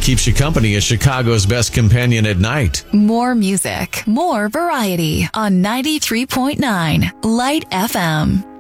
keeps you company as Chicago's best companion at night. More music, more variety on 93.9 Light FM.